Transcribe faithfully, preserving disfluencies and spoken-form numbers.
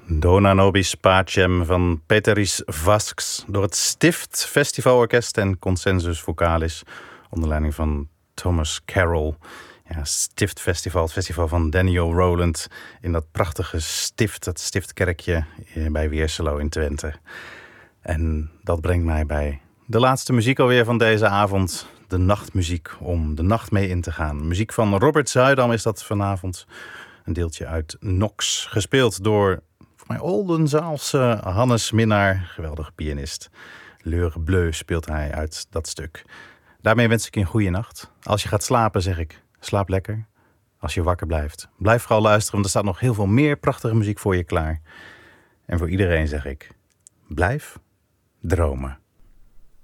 Dona nobis pacem van Peteris Vasks door het Stift Festivalorkest en Consensus Vocalis onder leiding van Thomas Carroll. Ja, Stift Festival, het festival van Daniel Rowland in dat prachtige Stift, het Stiftkerkje bij Weerselo in Twente. En dat brengt mij bij de laatste muziek alweer van deze avond. De nachtmuziek om de nacht mee in te gaan. Muziek van Robert Zuidam is dat vanavond. Een deeltje uit Nox, gespeeld door voor mij Oldenzaalse Hannes Minnaar, geweldige pianist. L'heure bleue speelt hij uit dat stuk. Daarmee wens ik je een goede nacht. Als je gaat slapen zeg ik, slaap lekker. Als je wakker blijft, blijf vooral luisteren, want er staat nog heel veel meer prachtige muziek voor je klaar. En voor iedereen zeg ik, blijf dromen.